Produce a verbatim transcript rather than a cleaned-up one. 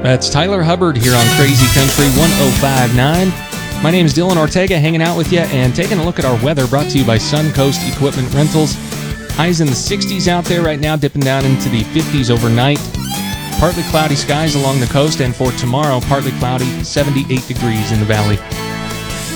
That's Tyler Hubbard here on Crazy Country one oh five point nine. My name is Dylan Ortega, hanging out with you and taking a look at our weather, brought to you by Suncoast Equipment Rentals. Highs in the sixties out there right now, dipping down into the fifties overnight. Partly cloudy skies along the coast, and for tomorrow, partly cloudy, seventy-eight degrees in the valley.